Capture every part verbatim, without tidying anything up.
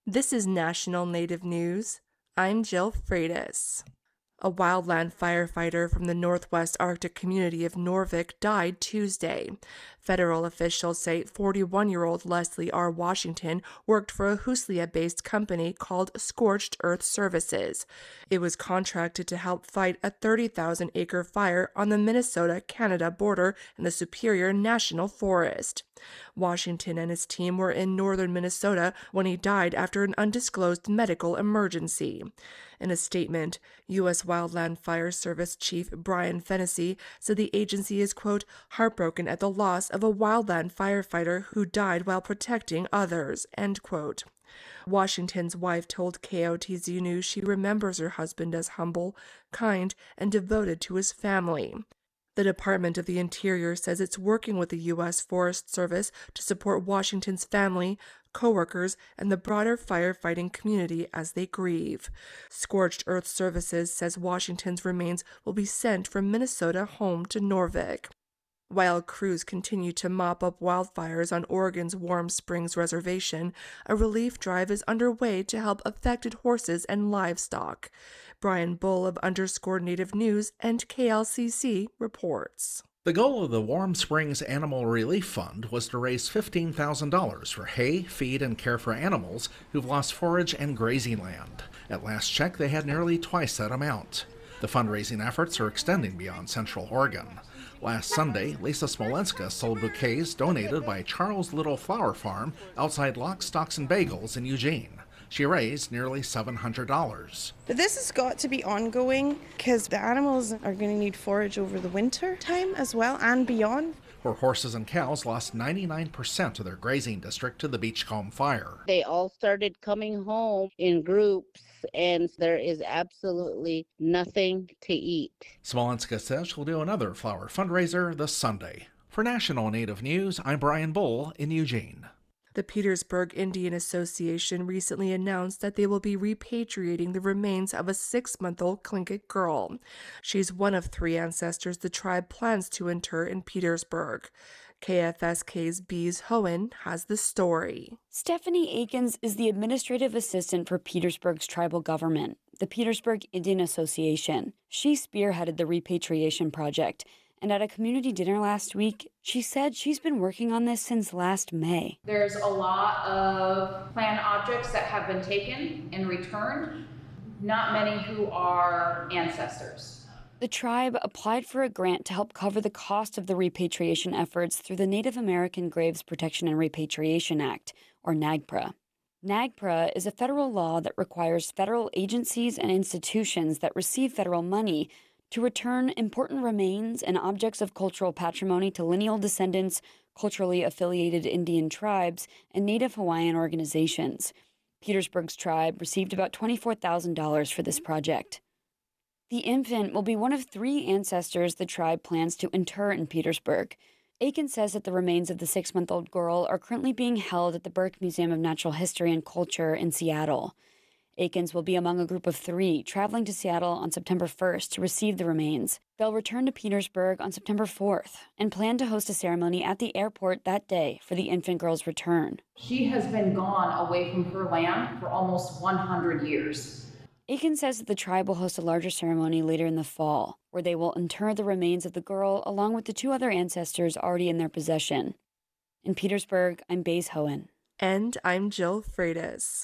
This is National Native News. I'm Jill Freitas. A wildland firefighter from the Northwest Arctic community of Norvik died Tuesday. Federal officials say forty-one-year-old Leslie R. Washington worked for a Huslia-based company called Scorched Earth Services. It was contracted to help fight a thirty thousand acre fire on the Minnesota-Canada border in the Superior National Forest. Washington and his team were in northern Minnesota when he died after an undisclosed medical emergency. In a statement, U S Wildland Fire Service Chief Brian Fennessy said the agency is, quote, heartbroken at the loss of a wildland firefighter who died while protecting others, end quote. Washington's wife told K O T Z News she remembers her husband as humble, kind, and devoted to his family. The Department of the Interior says it's working with the U S Forest Service to support Washington's family, coworkers, and the broader firefighting community as they grieve. Scorched Earth Services says Washington's remains will be sent from Minnesota home to Norvik. While crews continue to mop up wildfires on Oregon's Warm Springs Reservation, a relief drive is underway to help affected horses and livestock. Brian Bull of Underscore Native News and K L C C reports. The goal of the Warm Springs Animal Relief Fund was to raise fifteen thousand dollars for hay, feed, and care for animals who've lost forage and grazing land. At last check, they had nearly twice that amount. The fundraising efforts are extending beyond Central Oregon. Last Sunday, Lisa Smolenska sold bouquets donated by Charles Little Flower Farm outside Lock, Stocks, and Bagels in Eugene. She raised nearly seven hundred dollars. But this has got to be ongoing because the animals are going to need forage over the winter time as well and beyond. Her horses and cows lost ninety-nine percent of their grazing district to the Beachcomb fire. They all started coming home in groups, and there is absolutely nothing to eat. Smolenska says she'll do another flower fundraiser this Sunday. For National Native News, I'm Brian Bull in Eugene. The Petersburg Indian Association recently announced that they will be repatriating the remains of a six-month-old Tlingit girl. She's one of three ancestors the tribe plans to inter in Petersburg. K F S K's Bees Hohen has the story. Stephanie Akins is the administrative assistant for Petersburg's tribal government, the Petersburg Indian Association. She spearheaded the repatriation project, and at a community dinner last week, she said she's been working on this since last May. There's a lot of planned objects that have been taken and returned, not many who are ancestors. The tribe applied for a grant to help cover the cost of the repatriation efforts through the Native American Graves Protection and Repatriation Act, or NAGPRA. NAGPRA is a federal law that requires federal agencies and institutions that receive federal money to return important remains and objects of cultural patrimony to lineal descendants, culturally affiliated Indian tribes, and Native Hawaiian organizations. Petersburg's tribe received about twenty-four thousand dollars for this project. The infant will be one of three ancestors the tribe plans to inter in Petersburg. Aiken says that the remains of the six-month-old girl are currently being held at the Burke Museum of Natural History and Culture in Seattle. Akins will be among a group of three traveling to Seattle on September first to receive the remains. They'll return to Petersburg on September fourth and plan to host a ceremony at the airport that day for the infant girl's return. She has been gone away from her land for almost one hundred years. Akins says that the tribe will host a larger ceremony later in the fall, where they will inter the remains of the girl along with the two other ancestors already in their possession. In Petersburg, I'm Baze Hohen. And I'm Jill Freitas.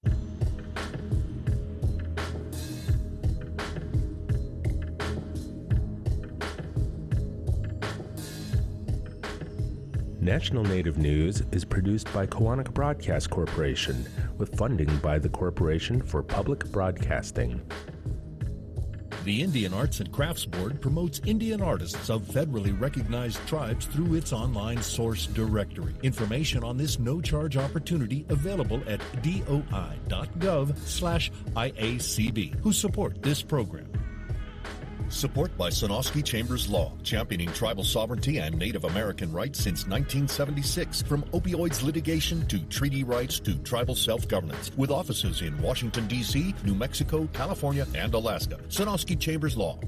National Native News is produced by Koahnic Broadcast Corporation with funding by the Corporation for Public Broadcasting. The Indian Arts and Crafts Board promotes Indian artists of federally recognized tribes through its online source directory. Information on this no-charge opportunity available at doi.gov slash IACB, who support this program. Support by Sonosky Chambers Law, championing tribal sovereignty and Native American rights since nineteen seventy-six. From opioids litigation to treaty rights to tribal self-governance. With offices in Washington, D C, New Mexico, California, and Alaska. Sonosky Chambers Law.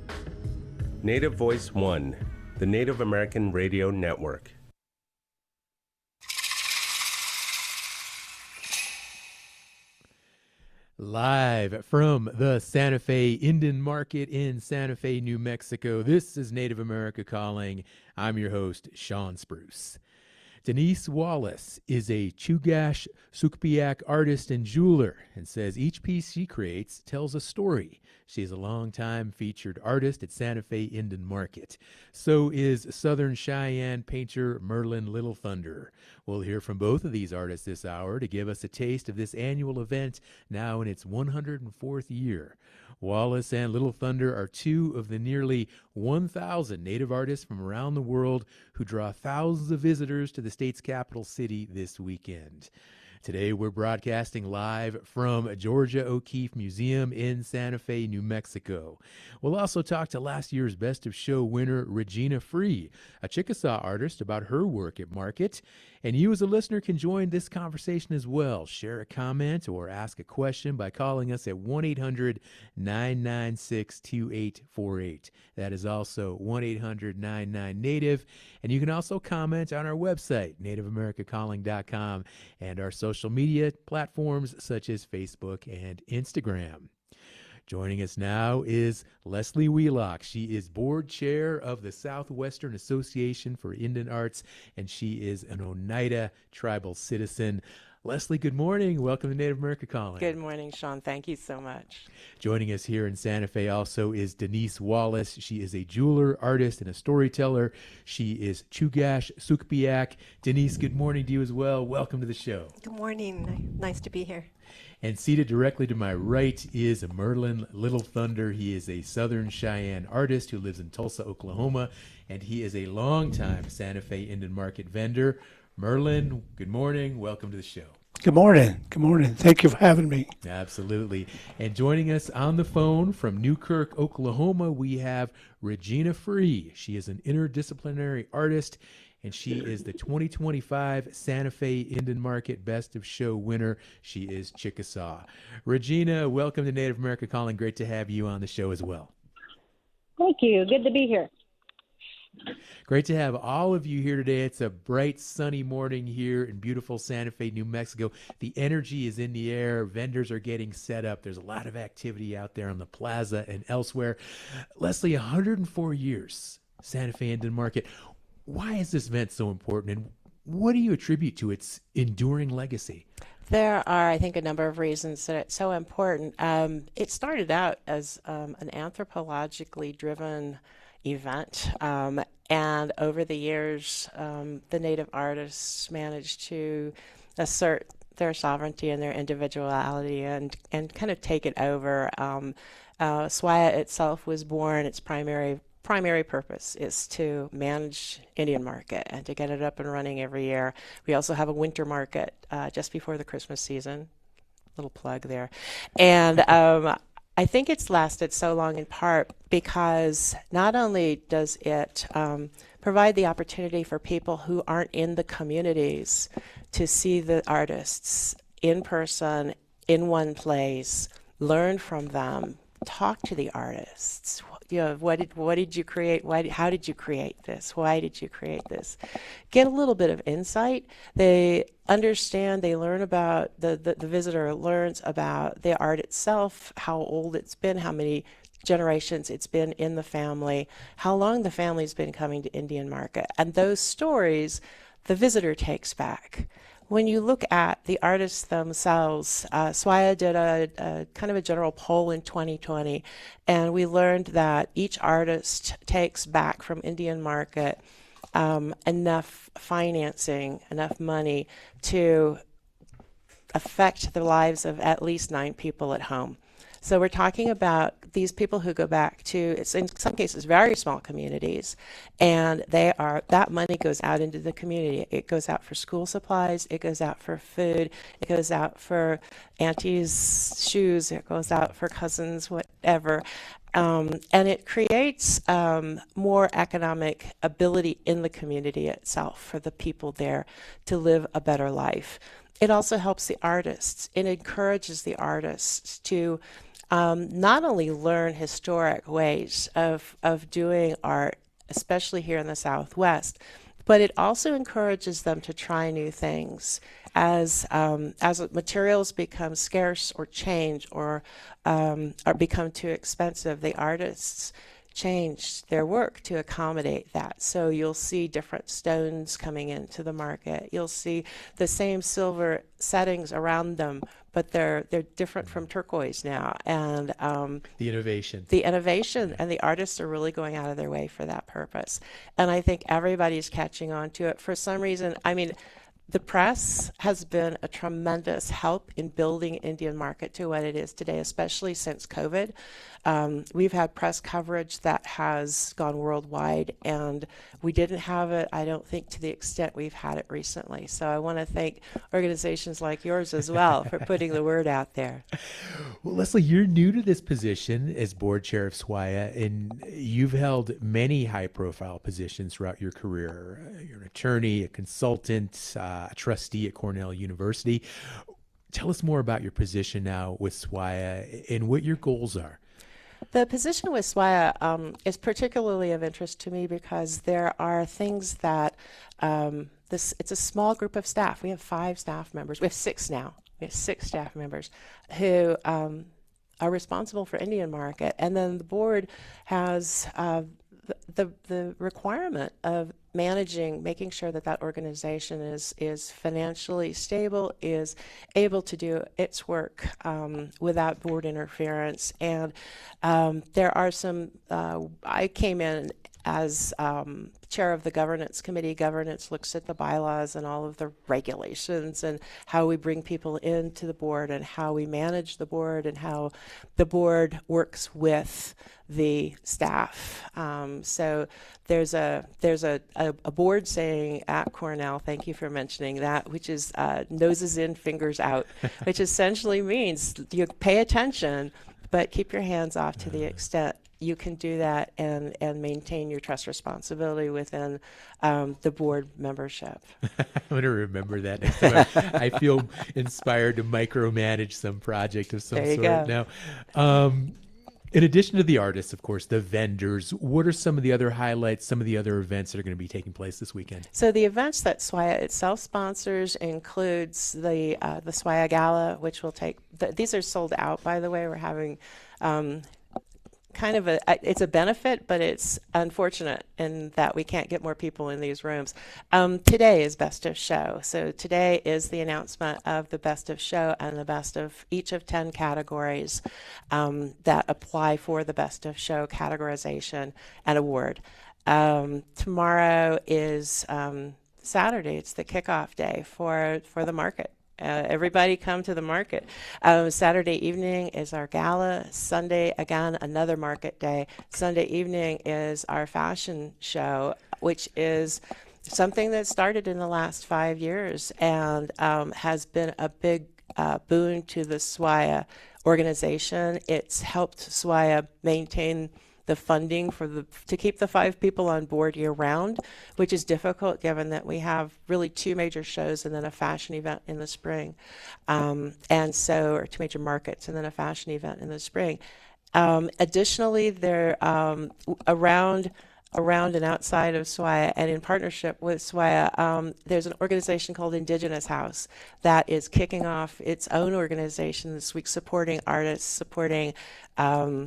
Native Voice One, the Native American Radio Network. Live from the Santa Fe Indian Market in Santa Fe, New Mexico, this is Native America Calling. I'm your host, Sean Spruce. Denise Wallace is a Chugach Sukpiaq artist and jeweler and says each piece she creates tells a story. She is a longtime featured artist at Santa Fe Indian Market. So is Southern Cheyenne painter Merlin Little Thunder. We'll hear from both of these artists this hour to give us a taste of this annual event now in its one hundred fourth year. Wallace and Little Thunder are two of the nearly one thousand Native artists from around the world who draw thousands of visitors to the state's capital city this weekend. Today, we're broadcasting live from Georgia O'Keeffe Museum in Santa Fe, New Mexico. We'll also talk to last year's Best of Show winner, Regina Free, a Chickasaw artist, about her work at Market. And you as a listener can join this conversation as well. Share a comment or ask a question by calling us at one eight hundred nine nine six two eight four eight. That is also one eight hundred nine nine Native. And you can also comment on our website, native america calling dot com, and our social media platforms such as Facebook and Instagram. Joining us now is Leslie Wheelock. She is board chair of the Southwestern Association for Indian Arts, and she is an Oneida tribal citizen. Leslie, good morning. Welcome to Native America Calling. Good morning, Sean. Thank you so much. Joining us here in Santa Fe also is Denise Wallace. She is a jeweler, artist, and a storyteller. She is Chugach Sukpiaq. Denise, good morning to you as well. Welcome to the show. Good morning. Nice to be here. And seated directly to my right is Merlin Little Thunder. He is a Southern Cheyenne artist who lives in Tulsa, Oklahoma, and he is a longtime Santa Fe Indian Market vendor. Merlin, good morning. Welcome to the show. Good morning. Good morning. Thank you for having me. Absolutely. And joining us on the phone from Newkirk, Oklahoma, we have Regina Free. She is an interdisciplinary artist, and she is the twenty twenty-five Santa Fe Indian Market Best of Show winner. She is Chickasaw. Regina, welcome to Native America Calling. Great to have you on the show as well. Thank you. Good to be here. Great to have all of you here today. It's a bright, sunny morning here in beautiful Santa Fe, New Mexico. The energy is in the air. Vendors are getting set up. There's a lot of activity out there on the plaza and elsewhere. Leslie, one hundred four years, Santa Fe Indian Market. Why is this event so important, and what do you attribute to its enduring legacy? There are, I think, a number of reasons that it's so important. Um, it started out as um, an anthropologically driven event, um, and over the years, um, the Native artists managed to assert their sovereignty and their individuality and, and kind of take it over. Um, uh, S W I A itself was born. Its primary primary purpose is to manage Indian Market and to get it up and running every year. We also have a winter market uh, just before the Christmas season. Little plug there. And um, I think it's lasted so long in part because not only does it um, provide the opportunity for people who aren't in the communities to see the artists in person, in one place, learn from them, talk to the artists. You know, what did what did you create? Why? How did you create this? Why did you create this? Get a little bit of insight. They understand. They learn about the the, the visitor learns about the art itself, how old it's been, how many generations it's been in the family, how long the family's been coming to Indian Market, and those stories the visitor takes back. When you look at the artists themselves, uh, S W I A did a, a kind of a general poll in twenty twenty, and we learned that each artist takes back from Indian Market um, enough financing, enough money to affect the lives of at least nine people at home. So we're talking about these people who go back to, it's in some cases very small communities, and they are, that money goes out into the community. It goes out for school supplies, it goes out for food, it goes out for auntie's shoes, it goes out for cousins, whatever. Um, and it creates um, more economic ability in the community itself for the people there to live a better life. It also helps the artists. It encourages the artists to um, not only learn historic ways of, of doing art, especially here in the Southwest, but it also encourages them to try new things. As um, as materials become scarce or change or um, or become too expensive, the artists change their work to accommodate that. So you'll see different stones coming into the market. You'll see the same silver settings around them, but they're they're different from turquoise now. And um, the innovation, the innovation, and the artists are really going out of their way for that purpose. And I think everybody's catching on to it for some reason. I mean, the press has been a tremendous help in building Indian market to what it is today, especially since COVID. Um, we've had press coverage that has gone worldwide, and we didn't have it, I don't think, to the extent we've had it recently. So I want to thank organizations like yours as well for putting the word out there. Well, Leslie, you're new to this position as board chair of S W I A, and you've held many high-profile positions throughout your career. You're an attorney, a consultant, uh, a trustee at Cornell University. Tell us more about your position now with S W I A and what your goals are. The position with S W I A um, is particularly of interest to me because there are things that um, this it's a small group of staff. We have five staff members. We have six now. We have six staff members who um, are responsible for Indian market, and then the board has uh, the, the the requirement of managing, making sure that that organization is is financially stable, is able to do its work um, without board interference. And um, there are some, uh, I came in as um, chair of the governance committee. Governance looks at the bylaws and all of the regulations and how we bring people into the board and how we manage the board and how the board works with the staff. Um, so there's a there's a, a, a board saying at Cornell, thank you for mentioning that, which is uh, noses in, fingers out, which essentially means you pay attention, but keep your hands off to the extent you can do that and, and maintain your trust responsibility within um, the board membership. I'm going to remember that next time. I feel inspired to micromanage some project of some there you sort go. now. Um, in addition to the artists, of course, the vendors, what are some of the other highlights, some of the other events that are going to be taking place this weekend? So the events that S W I A itself sponsors includes the uh, the S W I A Gala, which will take, the, these are sold out, by the way. We're having um, kind of a, it's a benefit, but it's unfortunate in that we can't get more people in these rooms. Um, today is Best of Show. So today is the announcement of the Best of Show and the best of each of ten categories um, that apply for the Best of Show categorization and award. Um, tomorrow is um, Saturday. It's the kickoff day for, for the market. Uh, everybody come to the market. Um, Saturday evening is our gala. Sunday, again, another market day. Sunday evening is our fashion show, which is something that started in the last five years and um, has been a big uh, boon to the S W I A organization. It's helped S W I A maintain the funding for the to keep the five people on board year round, which is difficult given that we have really two major shows and then a fashion event in the spring, um, and so or two major markets and then a fashion event in the spring. Um, additionally, there um, around around and outside of S W I A and in partnership with S W I A, um, there's an organization called Indigenous House that is kicking off its own organization this week, supporting artists, supporting um,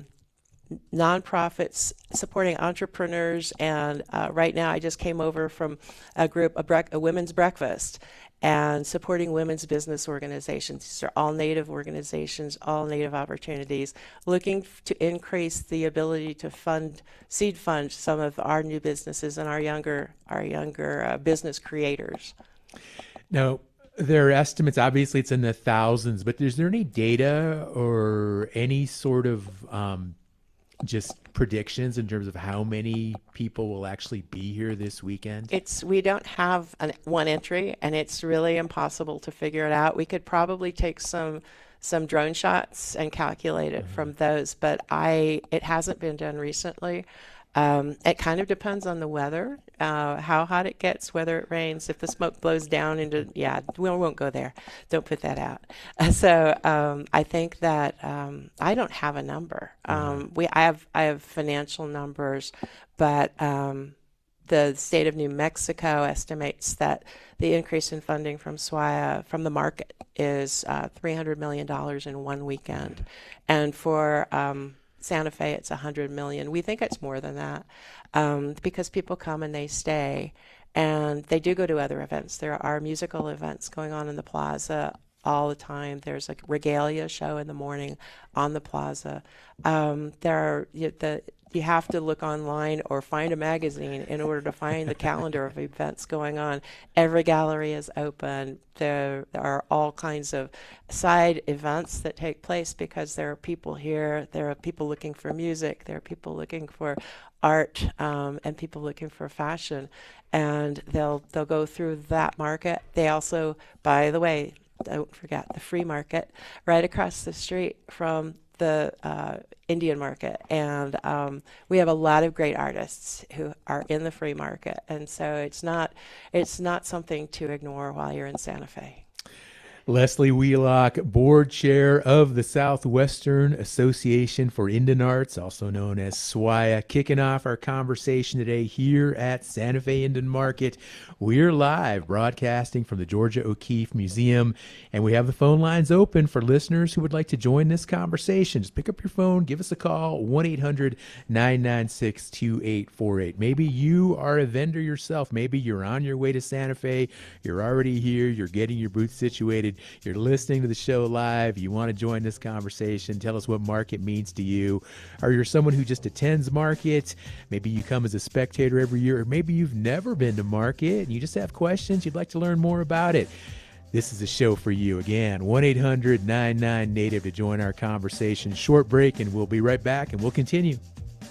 nonprofits, supporting entrepreneurs, and uh, right now I just came over from a group, a, bre- a women's breakfast, and supporting women's business organizations. These are all Native organizations, all Native opportunities, looking f- to increase the ability to fund, seed fund some of our new businesses and our younger, our younger uh, business creators. Now, there are estimates, obviously it's in the thousands, but is there any data or any sort of um, just predictions in terms of how many people will actually be here this weekend? It's we don't have an, one entry, and it's really impossible to figure it out. We could probably take some some drone shots and calculate it mm-hmm. from those, but I it hasn't been done recently. Um, it kind of depends on the weather, uh, how hot it gets, whether it rains, if the smoke blows down into, yeah, we won't go there. Don't put that out. Uh, so um, I think that um, I don't have a number. Um, we, I have, I have financial numbers, but um, the state of New Mexico estimates that the increase in funding from S W I A from the market is uh, three hundred million dollars in one weekend. And for um, Santa Fe, it's one hundred million dollars. We think it's more than that um, because people come and they stay. And they do go to other events. There are musical events going on in the plaza all the time. There's a regalia show in the morning on the plaza. Um, there are you, the you have to look online or find a magazine in order to find the calendar of events going on. Every gallery is open. There, there are all kinds of side events that take place because there are people here. There are people looking for music. There are people looking for art um, and people looking for fashion. And they'll they'll go through that market. They also, by the way, don't forget the free market right across the street from the uh, Indian market. And um, we have a lot of great artists who are in the free market. And so it's not it's not something to ignore while you're in Santa Fe. Leslie Wheelock, board chair of the Southwestern Association for Indian Arts, also known as S W I A, kicking off our conversation today here at Santa Fe Indian Market. We're live broadcasting from the Georgia O'Keeffe Museum, and we have the phone lines open for listeners who would like to join this conversation. Just pick up your phone, give us a call, one eight hundred nine nine six two eight four eight. Maybe you are a vendor yourself. Maybe you're on your way to Santa Fe. You're already here. You're getting your booth situated. You're listening to the show live. You want to join this conversation. Tell us what market means to you. Or you're someone who just attends market. Maybe you come as a spectator every year. Or maybe you've never been to market and you just have questions. You'd like to learn more about it. This is a show for you. Again, one eight hundred nine nine native to join our conversation. Short break and we'll be right back and we'll continue.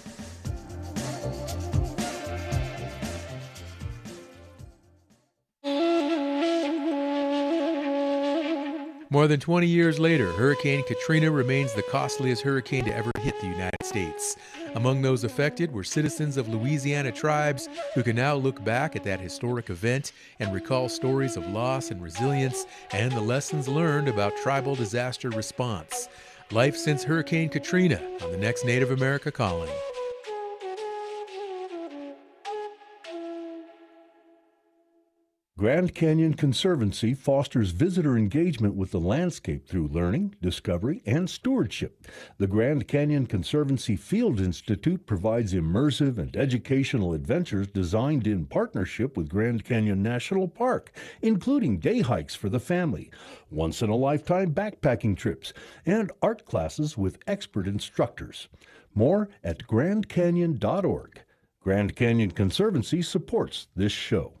More than twenty years later, Hurricane Katrina remains the costliest hurricane to ever hit the United States. Among those affected were citizens of Louisiana tribes who can now look back at that historic event and recall stories of loss and resilience and the lessons learned about tribal disaster response. Life since Hurricane Katrina on the next Native America Calling. Grand Canyon Conservancy fosters visitor engagement with the landscape through learning, discovery, and stewardship. The Grand Canyon Conservancy Field Institute provides immersive and educational adventures designed in partnership with Grand Canyon National Park, including day hikes for the family, once-in-a-lifetime backpacking trips, and art classes with expert instructors. More at grand canyon dot org. Grand Canyon Conservancy supports this show.